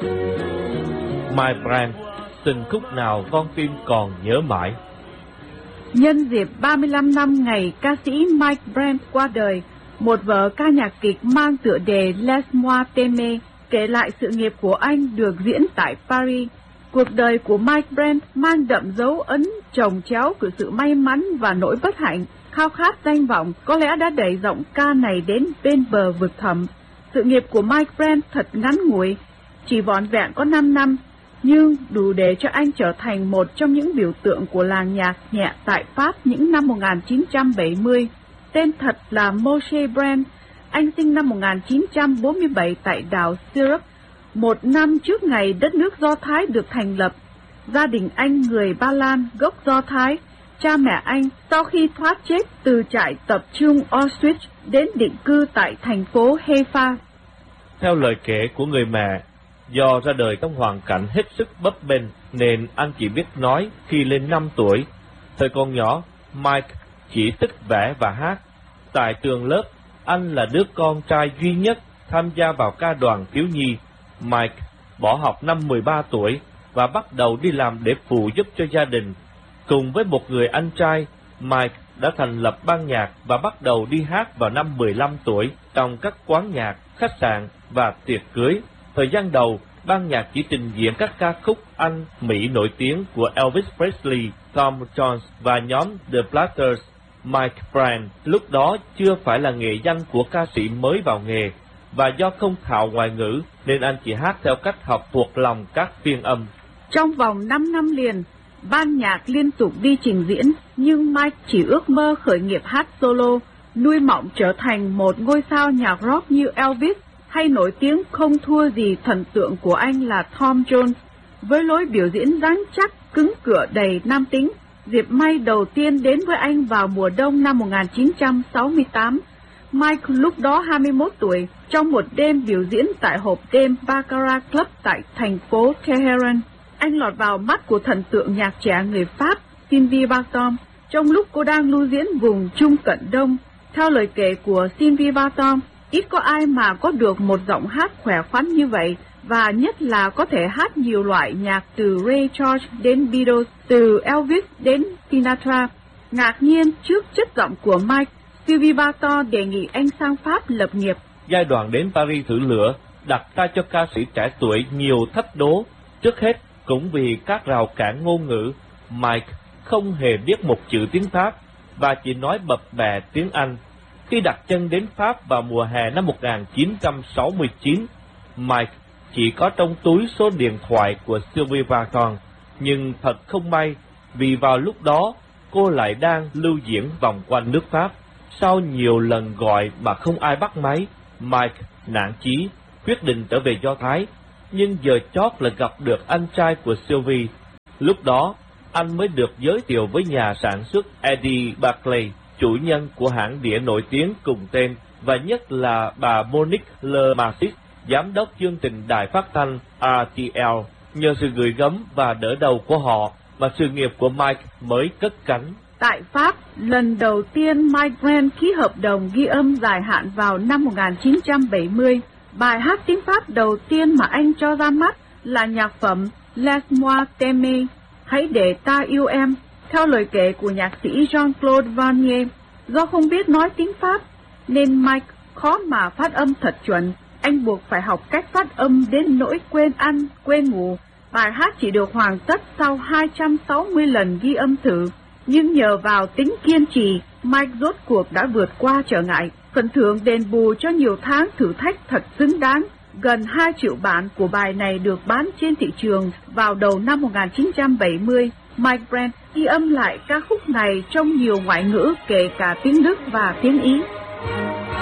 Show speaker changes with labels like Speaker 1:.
Speaker 1: My Brand, từng khúc nào con tim còn nhớ mãi.
Speaker 2: Nhân dịp 35 năm ngày ca sĩ Mike Brand qua đời, một vở ca nhạc kịch mang tựa đề Laisse-moi t'aimer kể lại sự nghiệp của anh được diễn tại Paris. Cuộc đời của Mike Brand mang đậm dấu ấn chồng chéo của sự may mắn và nỗi bất hạnh. Khao khát danh vọng có lẽ đã đẩy giọng ca này đến bên bờ vực thẳm. Sự nghiệp của Mike Brand thật ngắn ngủi, chỉ vỏn vẹn có 5 năm, nhưng đủ để cho anh trở thành một trong những biểu tượng của làng nhạc nhẹ tại Pháp những năm 1970. Tên thật là Moshe Brand. Anh sinh năm 1947 tại đảo Syrup, một năm trước ngày đất nước Do Thái được thành lập. Gia đình anh người Ba Lan gốc Do Thái. Cha mẹ anh sau khi thoát chết từ trại tập trung Auschwitz đến định cư tại thành phố Haifa.
Speaker 1: Theo lời kể của người mẹ, do ra đời trong hoàn cảnh hết sức bấp bênh nên anh chỉ biết nói khi lên 5 tuổi. Thời còn nhỏ, Mike chỉ thích vẽ và hát. Tại trường lớp, anh là đứa con trai duy nhất tham gia vào ca đoàn thiếu nhi. Mike bỏ học năm 13 tuổi và bắt đầu đi làm để phụ giúp cho gia đình. Cùng với một người anh trai, Mike đã thành lập ban nhạc và bắt đầu đi hát vào năm 15 tuổi trong các quán nhạc, khách sạn và tiệc cưới. Thời gian đầu, ban nhạc chỉ trình diễn các ca khúc Anh, Mỹ nổi tiếng của Elvis Presley, Tom Jones và nhóm The Platters. Mike Brand lúc đó chưa phải là nghệ danh của ca sĩ mới vào nghề, và do không thạo ngoại ngữ nên anh chỉ hát theo cách học thuộc lòng các phiên âm.
Speaker 2: Trong vòng 5 năm liền, ban nhạc liên tục đi trình diễn, nhưng Mike chỉ ước mơ khởi nghiệp hát solo, nuôi mộng trở thành một ngôi sao nhạc rock như Elvis, hay nổi tiếng không thua gì thần tượng của anh là Tom Jones. Với lối biểu diễn rắn chắc, cứng cựa đầy nam tính, dịp may đầu tiên đến với anh vào mùa đông năm 1968. Mike lúc đó 21 tuổi, trong một đêm biểu diễn tại hộp đêm Baccarat Club tại thành phố Tehran. Anh lọt vào mắt của thần tượng nhạc trẻ người Pháp Sylvie Vartan trong lúc cô đang lưu diễn vùng Trung Cận Đông. Theo lời kể của Sylvie Vartan, ít có ai mà có được một giọng hát khỏe khoắn như vậy, và nhất là có thể hát nhiều loại nhạc từ Ray Charles đến Beatles, từ Elvis đến Sinatra. Ngạc nhiên trước chất giọng của Mike, Sylvie Vartan đề nghị anh sang Pháp lập nghiệp.
Speaker 1: Giai đoạn đến Paris thử lửa đặt ra cho ca sĩ trẻ tuổi nhiều thách đố. Trước hết, cũng vì các rào cản ngôn ngữ, Mike không hề biết một chữ tiếng Pháp và chỉ nói bập bẹ tiếng Anh. Khi đặt chân đến Pháp vào mùa hè năm 1969, Mike chỉ có trong túi số điện thoại của Sylvie Vartan, nhưng thật không may vì vào lúc đó cô lại đang lưu diễn vòng quanh nước Pháp. Sau nhiều lần gọi mà không ai bắt máy, Mike nản chí quyết định trở về Do Thái, nhưng giờ chót là gặp được anh trai của Sylvie. Lúc đó, anh mới được giới thiệu với nhà sản xuất Eddie Barclay, chủ nhân của hãng đĩa nổi tiếng cùng tên, và nhất là bà Monique Lemarchis, giám đốc chương trình đài phát thanh RTL. Nhờ sự gửi gắm và đỡ đầu của họ mà sự nghiệp của Mike mới cất cánh.
Speaker 2: Tại Pháp, lần đầu tiên Mike Brand ký hợp đồng ghi âm dài hạn vào năm 1970. Bài hát tiếng Pháp đầu tiên mà anh cho ra mắt là nhạc phẩm Laisse-moi t'aimer, hãy để ta yêu em, theo lời kể của nhạc sĩ Jean-Claude Vannier. Do không biết nói tiếng Pháp nên Mike khó mà phát âm thật chuẩn. Anh buộc phải học cách phát âm đến nỗi quên ăn, quên ngủ. Bài hát chỉ được hoàn tất sau 260 lần ghi âm thử. Nhưng nhờ vào tính kiên trì, Mike rốt cuộc đã vượt qua trở ngại. Phần thưởng đền bù cho nhiều tháng thử thách thật xứng đáng. Gần 2 triệu bản của bài này được bán trên thị trường vào đầu năm 1970. Mike Brand ghi âm lại ca khúc này trong nhiều ngoại ngữ kể cả tiếng Đức và tiếng Ý.